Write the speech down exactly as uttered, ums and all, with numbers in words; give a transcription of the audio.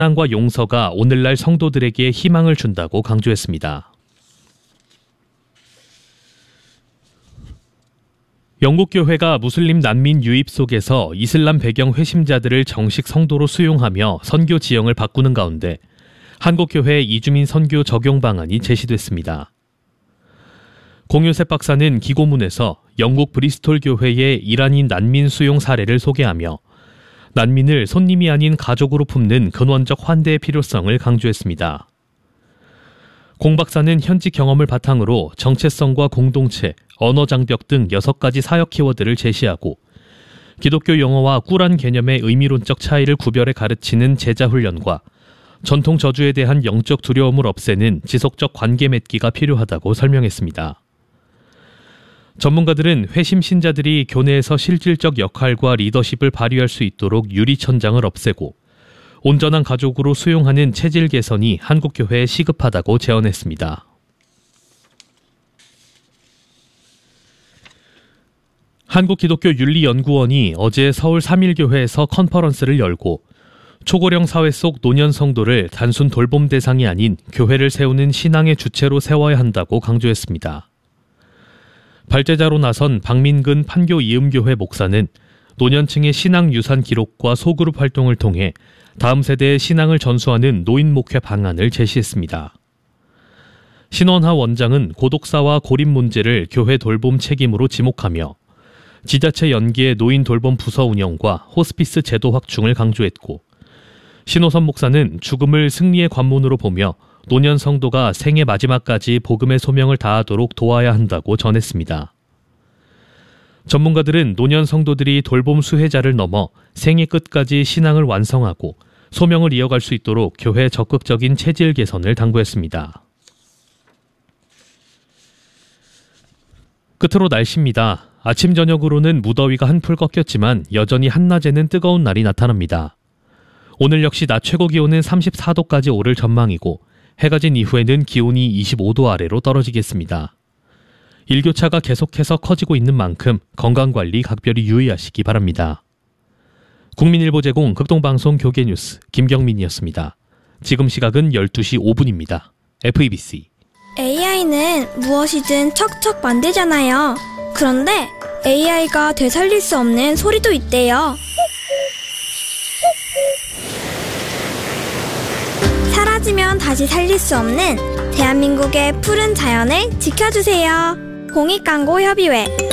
사랑과 용서가 오늘날 성도들에게 희망을 준다고 강조했습니다. 영국 교회가 무슬림 난민 유입 속에서 이슬람 배경 회심자들을 정식 성도로 수용하며 선교 지형을 바꾸는 가운데 한국교회 이주민 선교 적용 방안이 제시됐습니다. 공효셉 박사는 기고문에서 영국 브리스톨 교회의 이란인 난민 수용 사례를 소개하며 난민을 손님이 아닌 가족으로 품는 근원적 환대의 필요성을 강조했습니다. 공 박사는 현지 경험을 바탕으로 정체성과 공동체, 언어 장벽 등 여섯 가지 사역 키워드를 제시하고 기독교 용어와 꿀한 개념의 의미론적 차이를 구별해 가르치는 제자 훈련과 전통 저주에 대한 영적 두려움을 없애는 지속적 관계 맺기가 필요하다고 설명했습니다. 전문가들은 회심 신자들이 교내에서 실질적 역할과 리더십을 발휘할 수 있도록 유리천장을 없애고 온전한 가족으로 수용하는 체질 개선이 한국교회에 시급하다고 제언했습니다. 한국기독교윤리연구원이 어제 서울 삼일교회에서 컨퍼런스를 열고 초고령 사회 속 노년 성도를 단순 돌봄 대상이 아닌 교회를 세우는 신앙의 주체로 세워야 한다고 강조했습니다. 발제자로 나선 박민근 판교 이음교회 목사는 노년층의 신앙 유산 기록과 소그룹 활동을 통해 다음 세대의 신앙을 전수하는 노인 목회 방안을 제시했습니다. 신원하 원장은 고독사와 고립 문제를 교회 돌봄 책임으로 지목하며 지자체 연계의 노인 돌봄 부서 운영과 호스피스 제도 확충을 강조했고 신호선 목사는 죽음을 승리의 관문으로 보며 노년 성도가 생애 마지막까지 복음의 소명을 다하도록 도와야 한다고 전했습니다. 전문가들은 노년 성도들이 돌봄 수혜자를 넘어 생애 끝까지 신앙을 완성하고 소명을 이어갈 수 있도록 교회 적극적인 체질 개선을 당부했습니다. 끝으로 날씨입니다. 아침 저녁으로는 무더위가 한풀 꺾였지만 여전히 한낮에는 뜨거운 날이 나타납니다. 오늘 역시 낮 최고 기온은 삼십사 도까지 오를 전망이고 해가 진 이후에는 기온이 이십오 도 아래로 떨어지겠습니다. 일교차가 계속해서 커지고 있는 만큼 건강관리 각별히 유의하시기 바랍니다. 국민일보 제공 극동방송 교계뉴스 김경민이었습니다. 지금 시각은 열두 시 오 분입니다. 에프이비씨 에이아이는 무엇이든 척척 만들잖아요. 그런데 에이아이가 되살릴 수 없는 소리도 있대요. 사라지면 다시 살릴 수 없는 대한민국의 푸른 자연을 지켜주세요. 공익광고협의회